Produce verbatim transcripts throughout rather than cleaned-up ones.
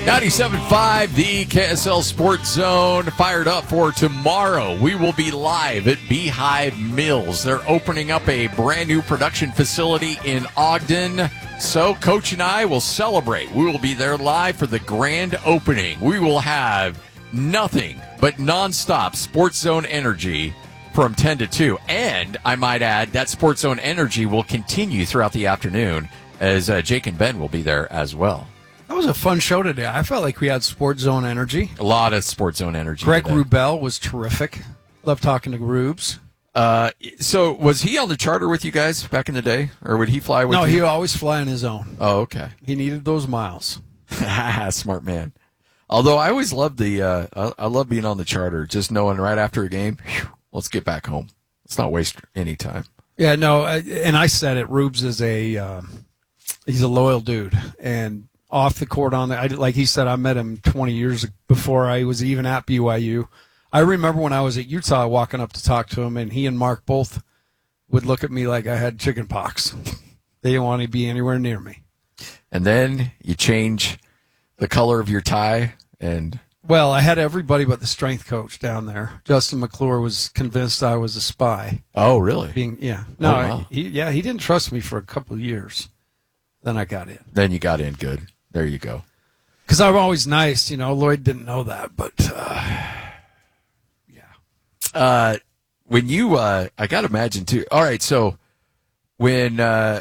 ninety-seven point five, the K S L Sports Zone, fired up for tomorrow. We will be live at Beehive Mills. They're opening up a brand new production facility in Ogden. So Coach and I will celebrate. We will be there live for the grand opening. We will have nothing but nonstop Sports Zone energy from ten to two. And I might add, that Sports Zone energy will continue throughout the afternoon as uh, Jake and Ben will be there as well. That was a fun show today. I felt like we had Sports Zone energy. A lot of Sports Zone energy. Greg today. Wrubell was terrific. Love talking to Rubes. Uh, so was he on the charter with you guys back in the day, or would he fly with no, you? No, he would always fly on his own. Oh, okay. He needed those miles. Smart man. Although I always loved the, uh, I, I love being on the charter, just knowing right after a game, whew, let's get back home. Let's not waste any time. Yeah, no, and I said it. Rubes is a, um, he's a loyal dude, and off the court on the, I, like he said, I met him twenty years before I was even at B Y U. I remember when I was at Utah walking up to talk to him, and he and Mark both would look at me like I had chicken pox. They didn't want to be anywhere near me. And then you change the color of your tie, and well, I had everybody but the strength coach down there. Justin McClure was convinced I was a spy. Oh, really? Being yeah, no, oh, wow. he, yeah, he didn't trust me for a couple of years. Then I got in. Then you got in good. There you go. Because I'm always nice, you know. Lloyd didn't know that, but uh, yeah. Uh, when you, uh, I got to imagine too. All right, so when uh,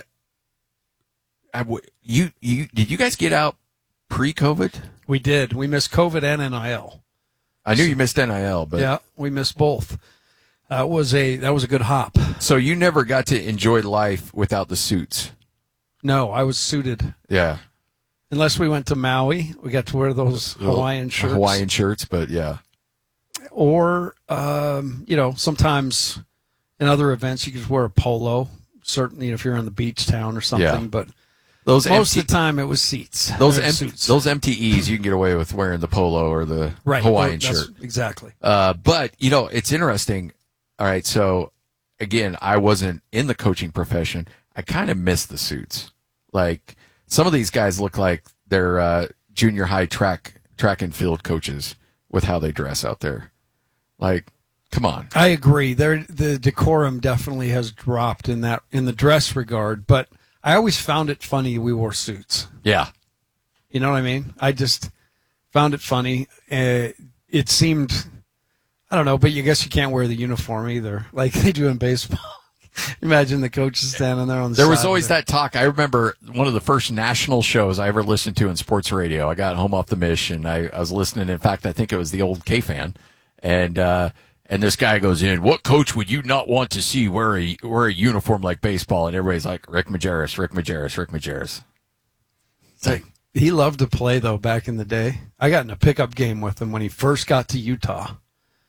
I w- you you did you guys get out pre-COVID? We did. We missed COVID and N I L. I knew you missed N I L, but yeah, we missed both. That was a that was a good hop. So you never got to enjoy life without the suits. No, I was suited. Yeah. Unless we went to Maui, we got to wear those Hawaiian shirts. Hawaiian shirts, but yeah. Or, um, you know, sometimes in other events you could wear a polo. Certainly, if you're in the beach town or something. Yeah. But those most M T- of the time it was seats. Those M- M- those M T Es you can get away with wearing the polo or the right. Hawaiian That's, shirt. Exactly. Uh, but you know, it's interesting. All right, so again, I wasn't in the coaching profession. I kind of miss the suits. Like, some of these guys look like they're uh, junior high track track and field coaches with how they dress out there. Like, come on. I agree. There, the decorum definitely has dropped in that in the dress regard. But I always found it funny we wore suits. Yeah. You know what I mean? I just found it funny. Uh, it seemed, I don't know, but you guess you can't wear the uniform either, like they do in baseball. Imagine the coaches standing there on the There side was always of that talk. I remember one of the first national shows I ever listened to in sports radio. I got home off the Mish, and I, I was listening. In fact, I think it was the old K-Fan. And uh, and this guy goes in, what coach would you not want to see wear a, wear a uniform like baseball? And everybody's like, Rick Majerus, Rick Majerus, Rick Majerus. It's like, He loved to play, though, back in the day. I got in a pickup game with him when he first got to Utah.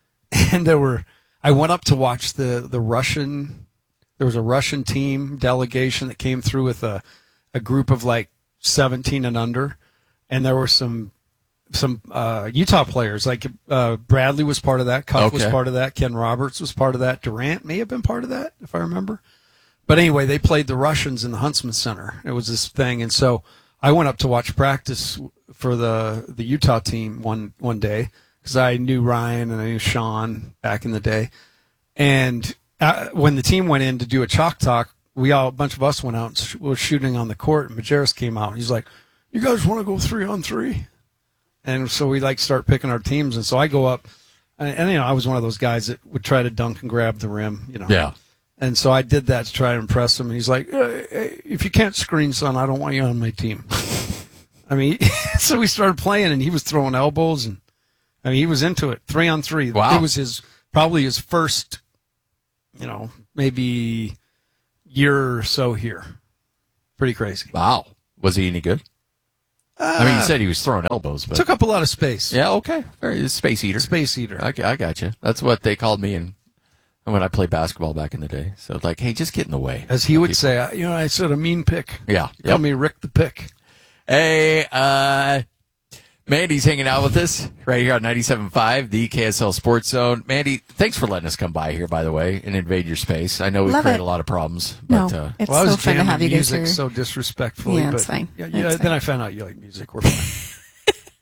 And there were, I went up to watch the, the Russian... There was a Russian team delegation that came through with a, a group of like seventeen and under, and there were some some uh, Utah players. Like uh, Bradley was part of that, Cuff Okay. was part of that, Ken Roberts was part of that, Durant may have been part of that, if I remember. But anyway, they played the Russians in the Huntsman Center. It was this thing, and so I went up to watch practice for the, the Utah team one one day because I knew Ryan and I knew Sean back in the day, and Uh, when the team went in to do a chalk talk, we all, a bunch of us went out and sh- was shooting on the court, and Majerus came out. He's like, you guys want to go three on three? And so we like start picking our teams. And so I go up, and, and you know, I was one of those guys that would try to dunk and grab the rim, you know. yeah. And so I did that to try to impress him. And he's like, hey, hey, if you can't screen, son, I don't want you on my team. I mean, so we started playing, and he was throwing elbows, and I mean, he was into it, three on three. Wow. It was his probably his first, you know, maybe year or so here. Pretty crazy. Wow. Was he any good? Uh, I mean, you said he was throwing elbows, but took up a lot of space. yeah, okay. Very space eater. Space eater. I, I got you. That's what they called me in, when I played basketball back in the day. So, like, hey, just get in the way. As he would say, I- you know, I said a mean pick. Yeah. Call Yep. me Rick the Pick. Hey, uh, Mandy's hanging out with us right here on ninety-seven point five, the K S L Sports Zone. Mandy, thanks for letting us come by here, by the way, and invade your space. I know we Love create it. a lot of problems. No, But, uh, it's Well, I was so fun to jamming have you guys music here. so disrespectfully. Yeah, but it's fine. Yeah, It's yeah, fine. then I found out you like music. We're fine.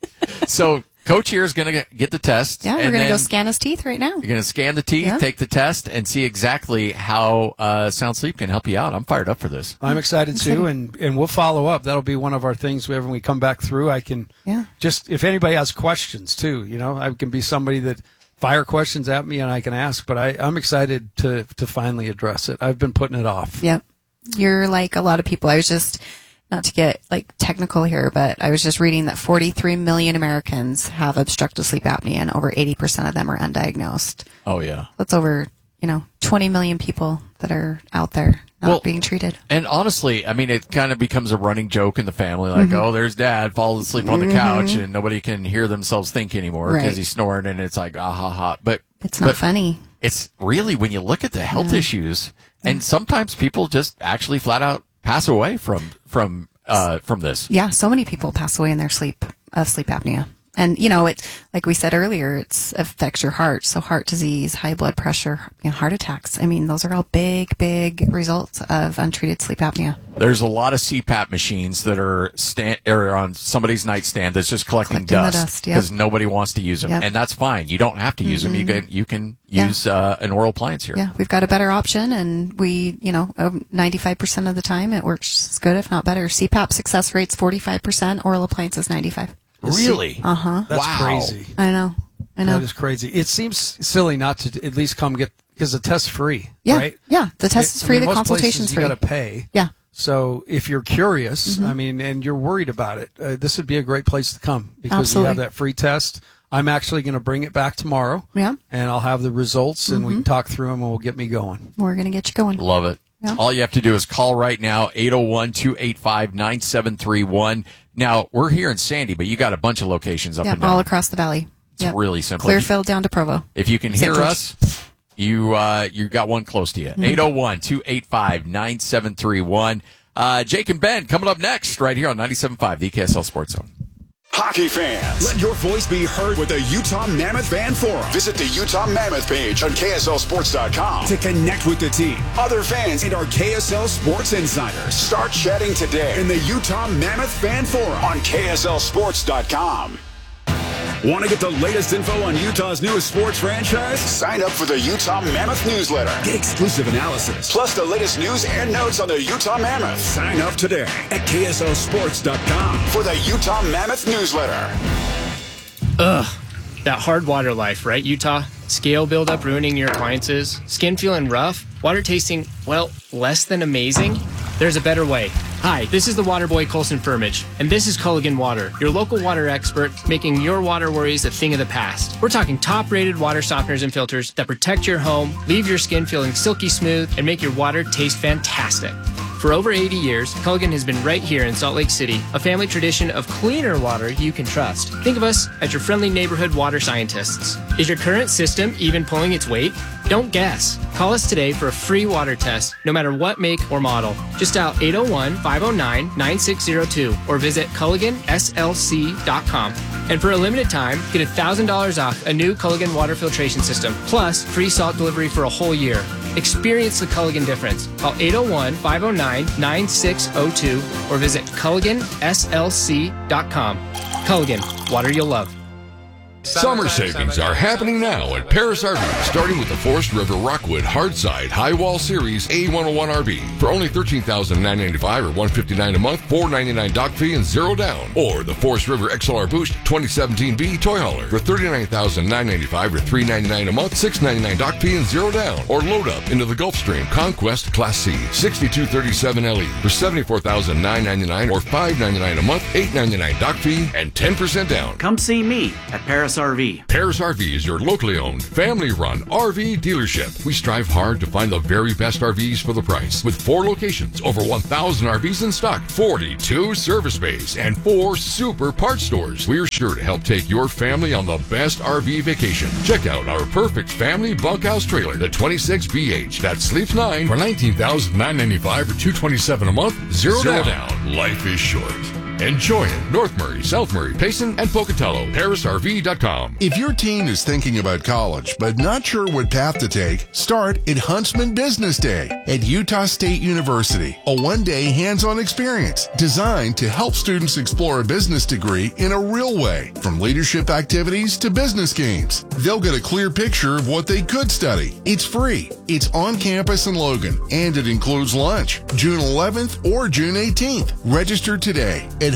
So Coach here is going to get the test. Yeah, we're going to go scan his teeth right now. You're going to scan the teeth, yeah. take the test, and see exactly how uh, Sound Sleep can help you out. I'm fired up for this. I'm excited too, and, and we'll follow up. That'll be one of our things when we come back through. I can yeah. just, if anybody has questions too, you know, I can be somebody that fire questions at me and I can ask, but I, I'm excited to, to finally address it. I've been putting it off. Yep. You're like a lot of people. I was just, not to get like technical here, but I was just reading that forty-three million Americans have obstructive sleep apnea and over eighty percent of them are undiagnosed. Oh, yeah. That's over, you know, twenty million people that are out there not well, being treated. And honestly, I mean, it kind of becomes a running joke in the family, like, mm-hmm. oh, there's dad falls asleep on the mm-hmm. couch and nobody can hear themselves think anymore because right. he's snoring, and it's like, ah, ha, ha. But it's not but funny. It's really, when you look at the health yeah. issues, and sometimes people just actually flat out pass away from from uh, from this. Yeah, so many people pass away in their sleep of sleep apnea. And, you know, it, like we said earlier, it affects your heart. So heart disease, high blood pressure, you know, heart attacks. I mean, those are all big, big results of untreated sleep apnea. There's a lot of C PAP machines that are stand or on somebody's nightstand that's just collecting, collecting dust because yep. nobody wants to use them, yep. and that's fine. You don't have to use mm-hmm. them. You can you can use yeah. uh, an oral appliance here. Yeah, we've got a better option, and we, you know, ninety-five percent of the time it works as good, if not better. C PAP success rate's forty-five percent. Oral appliances ninety-five. Really? Uh huh. That's wow. crazy. I know. I know. That is crazy. It seems silly not to at least come get, because the test's free, yeah. right? Yeah, the test is free. I mean, the consultation's free. You got to pay. Yeah. So if you're curious, mm-hmm. I mean, and you're worried about it, uh, this would be a great place to come because Absolutely. you have that free test. I'm actually going to bring it back tomorrow. Yeah. And I'll have the results, and mm-hmm. we can talk through them, and we'll get me going. We're going to get you going. Love it. Yeah. All you have to do is call right now, eight oh one, two eight five, nine seven three one. Now, we're here in Sandy, but you got a bunch of locations up yeah, and down. all across the valley. It's yep. really simple. Clearfield down to Provo. If you can hear us, you uh, you got one close to you. Mm-hmm. eight oh one, two eight five, nine seven three one. Uh, Jake and Ben coming up next right here on ninety-seven point five, the K S L Sports Zone. Hockey fans, let your voice be heard with the Utah Mammoth Fan Forum. Visit the Utah Mammoth page on K S L Sports dot com to connect with the team, other fans, and our K S L Sports insiders. Start chatting today in the Utah Mammoth Fan Forum on K S L Sports dot com. Want to get the latest info on Utah's newest sports franchise? Sign up for the Utah Mammoth newsletter. Get exclusive analysis, plus the latest news and notes on the Utah Mammoth. Sign up today at K S L Sports dot com for the Utah Mammoth newsletter. Ugh, that hard water life, right, Utah? Scale buildup ruining your appliances, skin feeling rough, water tasting, well, less than amazing? There's a better way. Hi, this is the water boy Colson Firmage, and this is Culligan Water, your local water expert, making your water worries a thing of the past. We're talking top-rated water softeners and filters that protect your home, leave your skin feeling silky smooth, and make your water taste fantastic. For over eighty years, Culligan has been right here in Salt Lake City, a family tradition of cleaner water you can trust. Think of us as your friendly neighborhood water scientists. Is your current system even pulling its weight? Don't guess. Call us today for a free water test, no matter what make or model. Just dial eight oh one, five oh nine, nine six oh two or visit Culligan S L C dot com. And for a limited time, get one thousand dollars off a new Culligan water filtration system, plus free salt delivery for a whole year. Experience the Culligan difference. Call eight oh one, five oh nine, nine six oh two or visit Culligan S L C dot com. Culligan, water you'll love. Summer savings are happening now at Paris R V, starting with the Forest River Rockwood Hardside High Wall Series A one oh one R V for only thirteen thousand nine hundred ninety-five dollars or one hundred fifty-nine dollars a month, four hundred ninety-nine dollars dock fee and zero down. Or the Forest River X L R Boost twenty seventeen B Toy Hauler for thirty-nine thousand nine hundred ninety-five dollars or three hundred ninety-nine dollars a month, six hundred ninety-nine dollars dock fee and zero down. Or load up into the Gulfstream Conquest Class C sixty-two thirty-seven L E for seventy-four thousand nine hundred ninety-nine dollars or five hundred ninety-nine dollars a month, eight hundred ninety-nine dollars dock fee and ten percent down. Come see me at Paris R V. Paris R V is your locally owned, family-run R V dealership. We strive hard to find the very best R Vs for the price. With four locations, over one thousand R Vs in stock, forty-two service bays, and four super parts stores, we're sure to help take your family on the best R V vacation. Check out our perfect family bunkhouse trailer, the twenty-six B H, that sleeps nine for nineteen thousand nine hundred ninety-five dollars or two hundred twenty-seven dollars a month, zero, zero down. down. Life is short. Enjoy it. North Murray, South Murray, Payson, and Pocatello. Paris R V dot com. If your teen is thinking about college but not sure what path to take, start at Huntsman Business Day at Utah State University, a one-day hands-on experience designed to help students explore a business degree in a real way, from leadership activities to business games. They'll get a clear picture of what they could study. It's free. It's on campus in Logan, and it includes lunch, June eleventh or June eighteenth. Register today at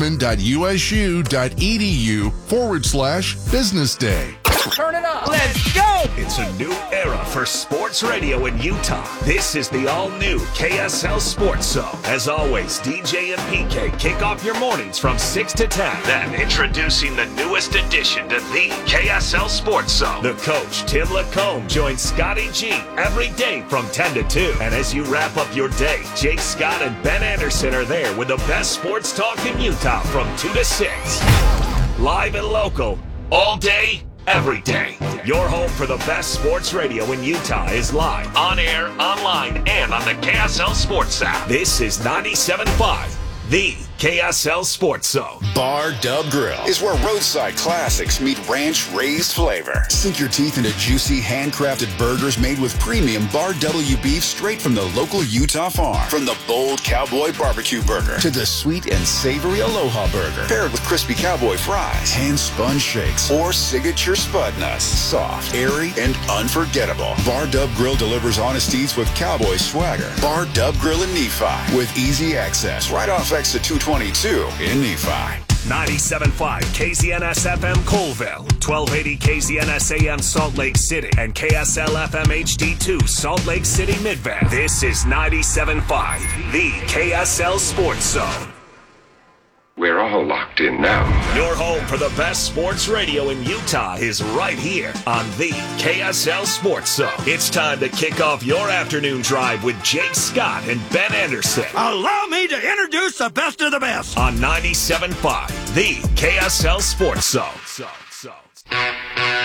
huntsman.usu.edu forward slash business day. Turn it up. Let's go. It's a new era for sports radio in Utah. This is the all-new K S L Sports Zone. As always, D J and P K kick off your mornings from six to ten. Then introducing the newest addition to the K S L Sports Zone. The coach, Tim Lacombe, joins Scotty G every day from ten to two. And as you wrap up your day, Jake Scott and Ben Anderson are there with the best sports talk in Utah from two to six. Live and local, all day, every day. Your home for the best sports radio in Utah is live, on air, online, and on the K S L Sports app. This is ninety-seven point five, the K S L Sports Zone. Bar Dub Grill is where roadside classics meet ranch-raised flavor. Sink your teeth into juicy, handcrafted burgers made with premium Bar W beef straight from the local Utah farm. From the bold cowboy barbecue burger to the sweet and savory Aloha burger, paired with crispy cowboy fries, hand-spun shakes, or signature spud nuts. Soft, airy, and unforgettable. Bar Dub Grill delivers honest eats with cowboy swagger. Bar Dub Grill in Nephi with easy access right off exit two twenty-two in Nephi. ninety-seven point five K Z N S F M Colville, twelve eighty K Z N S A M Salt Lake City, and K S L F M H D two Salt Lake City Midvale. This is ninety-seven point five, the K S L Sports Zone. We're all locked in now. Your home for the best sports radio in Utah is right here on the K S L Sports Zone. It's time to kick off your afternoon drive with Jake Scott and Ben Anderson. Allow me to introduce the best of the best on ninety-seven point five, the K S L Sports Zone.